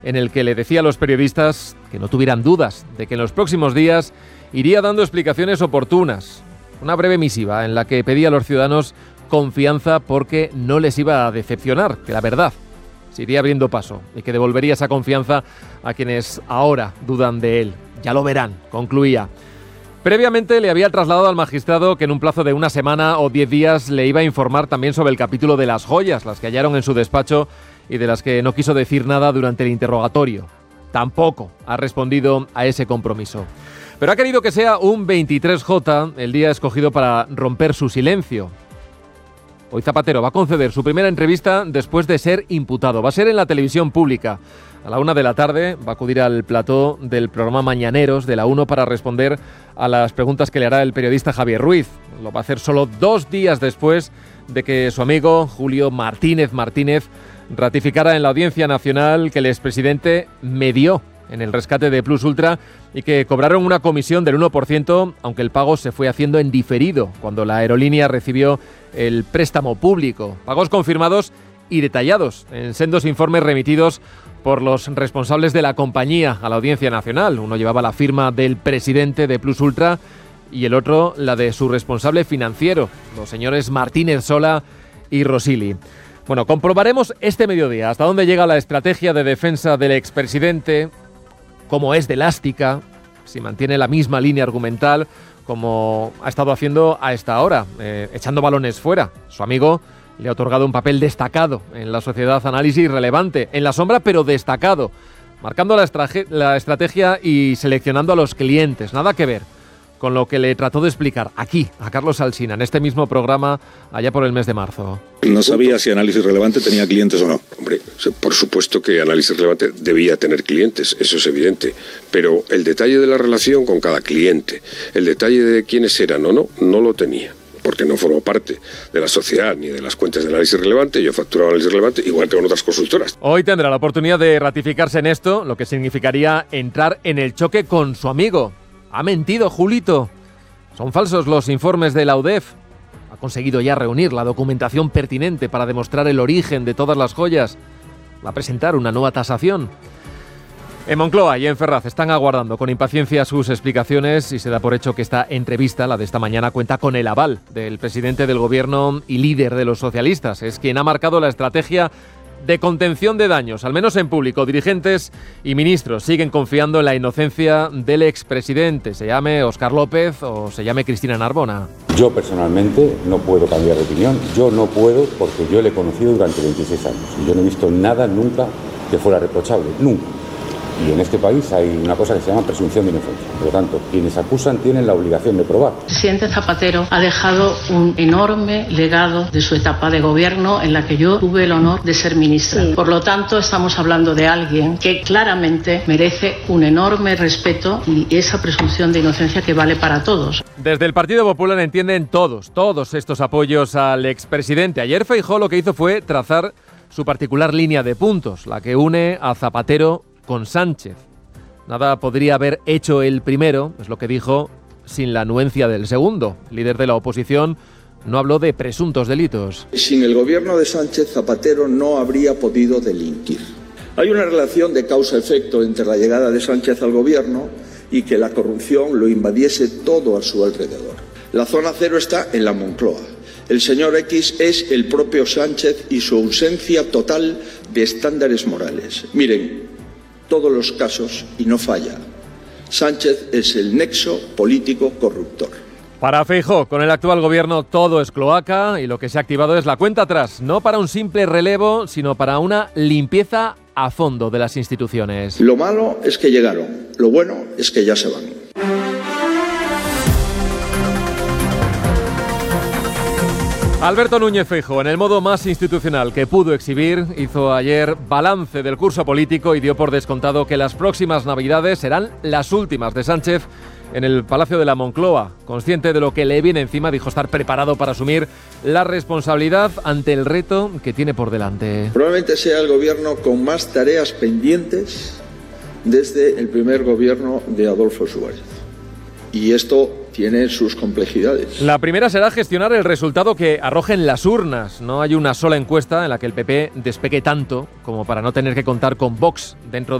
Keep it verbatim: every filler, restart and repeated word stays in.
en el que le decía a los periodistas que no tuvieran dudas de que en los próximos días iría dando explicaciones oportunas. Una breve misiva en la que pedía a los ciudadanos confianza porque no les iba a decepcionar, que la verdad se iría abriendo paso y que devolvería esa confianza a quienes ahora dudan de él. Ya lo verán, concluía. Previamente le había trasladado al magistrado que en un plazo de una semana o diez días le iba a informar también sobre el capítulo de las joyas, las que hallaron en su despacho y de las que no quiso decir nada durante el interrogatorio. Tampoco ha respondido a ese compromiso. Pero ha querido que sea un veintitrés jota el día escogido para romper su silencio. Hoy Zapatero va a conceder su primera entrevista después de ser imputado. Va a ser en la televisión pública. A la una de la tarde va a acudir al plató del programa Mañaneros de la uno para responder a las preguntas que le hará el periodista Javier Ruiz. Lo va a hacer solo dos días después de que su amigo Julio Martínez Martínez ratificara en la Audiencia Nacional que el expresidente medió en el rescate de Plus Ultra y que cobraron una comisión del uno por ciento, aunque el pago se fue haciendo en diferido cuando la aerolínea recibió el préstamo público. Pagos confirmados y detallados en sendos informes remitidos por los responsables de la compañía a la Audiencia Nacional. Uno llevaba la firma del presidente de Plus Ultra y el otro la de su responsable financiero, los señores Martínez Sola y Rosili. Bueno, comprobaremos este mediodía hasta dónde llega la estrategia de defensa del expresidente, cómo es de elástica, si mantiene la misma línea argumental como ha estado haciendo a esta hora, eh, echando balones fuera. Su amigo le ha otorgado un papel destacado en la sociedad, análisis relevante, en la sombra pero destacado, marcando la, estrage- la estrategia y seleccionando a los clientes. Nada que ver con lo que le trató de explicar aquí a Carlos Alsina en este mismo programa allá por el mes de marzo. No sabía si Análisis Relevante tenía clientes o no. Hombre, por supuesto que Análisis Relevante debía tener clientes, eso es evidente. Pero el detalle de la relación con cada cliente, el detalle de quiénes eran o no, no lo tenía. Porque no formó parte de la sociedad ni de las cuentas de Análisis Relevante. Yo facturaba Análisis Relevante igual que con otras consultoras. Hoy tendrá la oportunidad de ratificarse en esto, lo que significaría entrar en el choque con su amigo. Ha mentido, Julito. Son falsos los informes de la U D E F. Ha conseguido ya reunir la documentación pertinente para demostrar el origen de todas las joyas. Va a presentar una nueva tasación. En Moncloa y en Ferraz están aguardando con impaciencia sus explicaciones y se da por hecho que esta entrevista, la de esta mañana, cuenta con el aval del presidente del gobierno y líder de los socialistas. Es quien ha marcado la estrategia de contención de daños, al menos en público. Dirigentes y ministros siguen confiando en la inocencia del expresidente, se llame Óscar López o se llame Cristina Narbona. Yo personalmente no puedo cambiar de opinión, yo no puedo porque yo le he conocido durante veintiséis años y yo no he visto nada nunca que fuera reprochable, nunca. Y en este país hay una cosa que se llama presunción de inocencia. Por lo tanto, quienes acusan tienen la obligación de probar. El presidente Zapatero ha dejado un enorme legado de su etapa de gobierno en la que yo tuve el honor de ser ministra. Sí. Por lo tanto, estamos hablando de alguien que claramente merece un enorme respeto y esa presunción de inocencia que vale para todos. Desde el Partido Popular entienden todos, todos estos apoyos al expresidente. Ayer Feijóo lo que hizo fue trazar su particular línea de puntos, la que une a Zapatero con Sánchez. Nada podría haber hecho el primero, es lo que dijo, sin la anuencia del segundo. El líder de la oposición no habló de presuntos delitos. Sin el gobierno de Sánchez, Zapatero no habría podido delinquir. Hay una relación de causa-efecto entre la llegada de Sánchez al gobierno y que la corrupción lo invadiese todo a su alrededor. La zona cero está en la Moncloa. El señor X es el propio Sánchez y su ausencia total de estándares morales. Miren, todos los casos y no falla. Sánchez es el nexo político corruptor. Para Feijóo, con el actual gobierno todo es cloaca y lo que se ha activado es la cuenta atrás, no para un simple relevo, sino para una limpieza a fondo de las instituciones. Lo malo es que llegaron, lo bueno es que ya se van. Alberto Núñez Feijóo, en el modo más institucional que pudo exhibir, hizo ayer balance del curso político y dio por descontado que las próximas Navidades serán las últimas de Sánchez en el Palacio de la Moncloa. Consciente de lo que le viene encima, dijo estar preparado para asumir la responsabilidad ante el reto que tiene por delante. Probablemente sea el gobierno con más tareas pendientes desde el primer gobierno de Adolfo Suárez. Y esto tiene sus complejidades. La primera será gestionar el resultado que arrojen las urnas. No hay una sola encuesta en la que el P P despegue tanto como para no tener que contar con Vox dentro de